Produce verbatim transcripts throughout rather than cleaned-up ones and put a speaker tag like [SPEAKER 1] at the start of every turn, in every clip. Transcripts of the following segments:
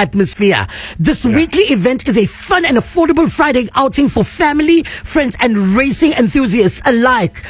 [SPEAKER 1] atmosphere. This yeah. weekly event is a fun and affordable Friday outing for family, friends, and racing enthusiasts alike.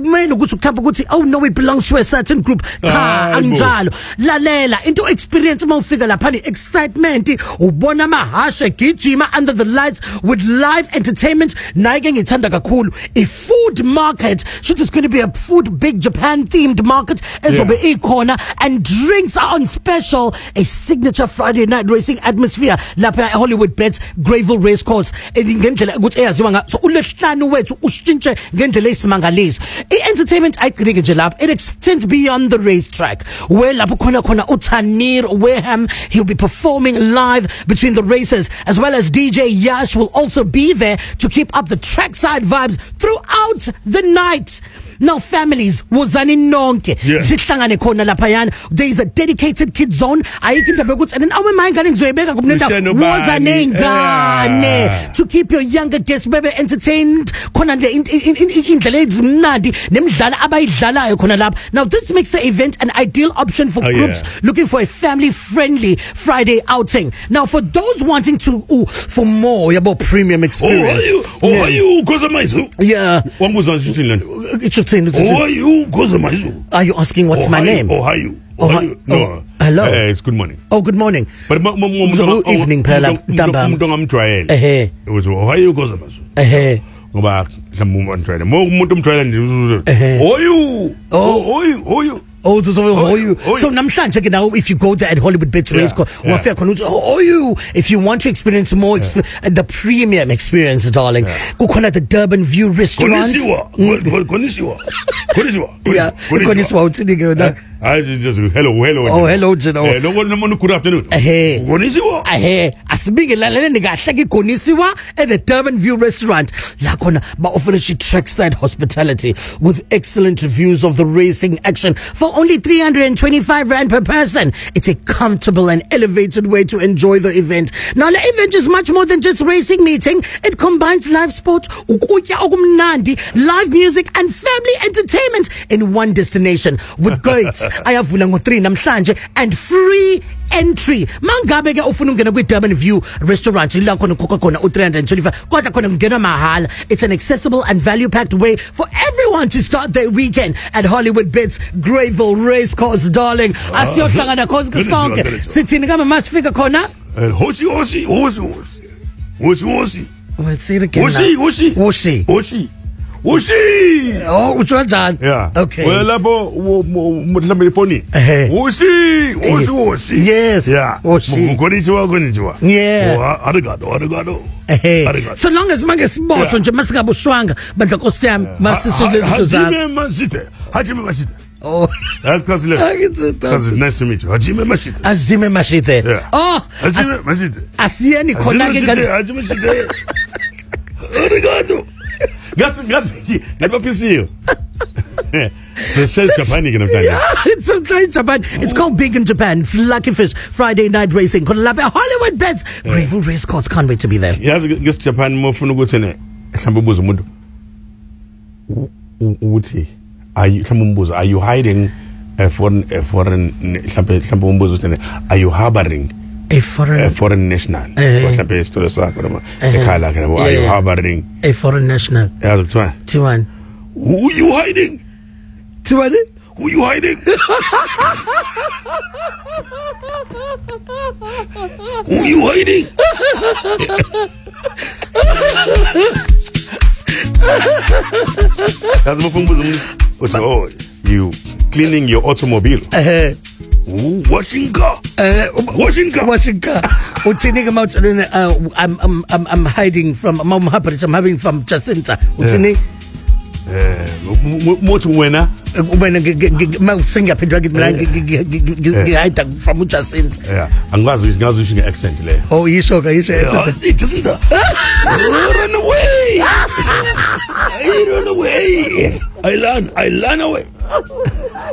[SPEAKER 1] Oh no, it belongs to a certain group. Cha, anjalo. Lalela into experience mawufika lapha excitement. Ubona mahashe gijima under the lights with live entertainment. Naike ngithanda kakhulu. A food market. Should it's going to be a food big Japan themed market ezobe ikhona, and drinks are on special. A signature Friday night racing atmosphere lapha at Hollywood Bets Greyville Racecourse. Ngendlela ukuthi eyaziwa nga so uLesihlanu wethu ushintshe ngendlela esimangaliso. I-entertainment ayigcike nje lapha. It extends beyond the racetrack, where lapho khona khona uTanir Wareham, he'll be performing live between the races, as well as D J Yash will also be there to keep up the trackside vibes throughout the night. Now families, wozani nonke sihlangane khona laphayana. There is a dedicated kids zone. Ayikindaba ukuthi and awe mayingane ngizoyibeka kubnenda wozane ingane to keep your younger guests baby entertained khona indlela ezimnandi nemidlalo abayidlalayo khona lapha. Now this makes the event an ideal option for
[SPEAKER 2] oh,
[SPEAKER 1] groups
[SPEAKER 2] yeah.
[SPEAKER 1] looking for a family friendly Friday outing. Now for those wanting to ooh, for more about premium experience.
[SPEAKER 2] Oh, are you? Oh, are you? Cause of my zoo?
[SPEAKER 1] Yeah.
[SPEAKER 2] What was on Finland?
[SPEAKER 1] Oh,
[SPEAKER 2] are you? Cause of my zoo?
[SPEAKER 1] Are you asking what's
[SPEAKER 2] oh,
[SPEAKER 1] my name?
[SPEAKER 2] You? Oh, are you?
[SPEAKER 1] Oh,
[SPEAKER 2] oh,
[SPEAKER 1] hi-
[SPEAKER 2] are you? No.
[SPEAKER 1] oh, hello.
[SPEAKER 2] Uh, it's good morning.
[SPEAKER 1] Oh, good morning.
[SPEAKER 2] But mo, mo, mo,
[SPEAKER 1] So, good evening, Pela Damba.
[SPEAKER 2] I'm trying.
[SPEAKER 1] Eh,
[SPEAKER 2] It was oh, are you? Cause of my zoo?
[SPEAKER 1] eh.
[SPEAKER 2] Go back. Some woman trying. Mo, mo, I'm trying. Oh, you? Oh, oh, you? Oh, you?
[SPEAKER 1] Oh, so, oh,
[SPEAKER 2] Oh,
[SPEAKER 1] you.
[SPEAKER 2] oh,
[SPEAKER 1] So,
[SPEAKER 2] you.
[SPEAKER 1] namhlanje ke now, if you go there at Hollywood Bets
[SPEAKER 2] Yeah,
[SPEAKER 1] Racecourse,
[SPEAKER 2] yeah.
[SPEAKER 1] wafika khona uthi, oh, you. If you want to experience more, exp- the premium experience, darling, kukhona the Durban View Restaurant.
[SPEAKER 2] Konnichiwa. Kon- Konnichiwa. Konnichiwa.
[SPEAKER 1] Yeah, konnichiwa uthini ke yona.
[SPEAKER 2] I just hello, hello.
[SPEAKER 1] Oh, hello, Jino.
[SPEAKER 2] Eh, no, no, no, good afternoon.
[SPEAKER 1] Eh.
[SPEAKER 2] Konnichiwa.
[SPEAKER 1] Ahe, asibingelaleni kahle ke Konnichiwa at the Durban View Restaurant. La khona ba offer trackside hospitality with excellent views of the racing action for only three hundred twenty-five rand per person. It's a comfortable and elevated way to enjoy the event. Now the event is much more than just racing meeting. It combines live sport, ukutya okumnandi, live music and family entertainment in one destination with gates ayavula ngo three namhlanje and free entry. Mangabe ke ufuna ungena kwi Durban View Restaurant la khona khokha khona u three hundred twenty-five kodwa khona ungena mahala. It's an accessible and value packed way for everyone to start their weekend at Hollywood Bets Greyville Racecourse, darling. Asiyohlangana konke sonke. Sithini kama masifika khona?
[SPEAKER 2] Hoshi, hoshi, hoshi, hoshi. Hoshi, hoshi.
[SPEAKER 1] Well, say it again.
[SPEAKER 2] Hoshi, hoshi.
[SPEAKER 1] Hoshi.
[SPEAKER 2] Hoshi. Hoshi.
[SPEAKER 1] Oh, utsho kanjani?
[SPEAKER 2] Yeah.
[SPEAKER 1] Okay.
[SPEAKER 2] Well, lapho mhlawumbe ifoni.
[SPEAKER 1] Eh.
[SPEAKER 2] Hoshi, hoshi, hoshi.
[SPEAKER 1] Yes.
[SPEAKER 2] Yeah.
[SPEAKER 1] Hoshi.
[SPEAKER 2] Konnichiwa, konnichiwa.
[SPEAKER 1] Yeah.
[SPEAKER 2] Oh, arigato, arigato.
[SPEAKER 1] Hey.
[SPEAKER 2] Arigato.
[SPEAKER 1] So long as mange siboshwe
[SPEAKER 2] Yeah.
[SPEAKER 1] nje masingabushwanga bandla Nkosi yami masisule izinto
[SPEAKER 2] Hajime
[SPEAKER 1] zami.
[SPEAKER 2] Mashite. Hajime Mashite.
[SPEAKER 1] Oh.
[SPEAKER 2] That's because
[SPEAKER 1] Angithi-
[SPEAKER 2] it's nice to meet you. Hajime Mashite.
[SPEAKER 1] Azime Mashite.
[SPEAKER 2] Yeah.
[SPEAKER 1] Oh.
[SPEAKER 2] Hajime
[SPEAKER 1] as-
[SPEAKER 2] Mashite.
[SPEAKER 1] Asiyeni khona ke ngathi
[SPEAKER 2] Hajime Mashite. Arigato. Gas, gas. Ngaphisio. So says Japan again.
[SPEAKER 1] Yeah, it's a in Japan. It's called Big in Japan. It's Lucky Fish Friday night racing. Hollywood Bets Greyville Racecourse. Can't wait to be there.
[SPEAKER 2] Yazi guess Japan mo funa ukuthi ne mhlawumbe ubuza umuntu ukuthi are you mhlawumbe umbuzo are you hiding a foreign a foreign mhlawumbe mhlawumbe umbuzo ukuthi ne are you harboring
[SPEAKER 1] A foreign
[SPEAKER 2] a foreign national
[SPEAKER 1] Eh.
[SPEAKER 2] mhlawumbe isitolo sakho noma ekhaya lakhe are you
[SPEAKER 1] Yeah.
[SPEAKER 2] harboring
[SPEAKER 1] a foreign national.
[SPEAKER 2] yazi kuthiwa
[SPEAKER 1] Tiwan.
[SPEAKER 2] who you hiding
[SPEAKER 1] Tiwan.
[SPEAKER 2] who you hiding who you hiding yazi mo funa umbuzo umuntu uthi oh you cleaning your automobile
[SPEAKER 1] Eh.
[SPEAKER 2] Ooh, washing car
[SPEAKER 1] Uh,
[SPEAKER 2] washing car
[SPEAKER 1] Watching car. Utsini ke mawuthi uh, I'm I'm I'm I'm hiding from I'm hiding I'm hiding from Jacinta. Utsini
[SPEAKER 2] eh mothi wena
[SPEAKER 1] ubena mawusengiyaphendula ngithi mina ngihide from Jacinta.
[SPEAKER 2] yeah angazi ngazi ushinga accent le
[SPEAKER 1] Oh, yisho ka yisho.
[SPEAKER 2] it doesn't run away I run away I run I run away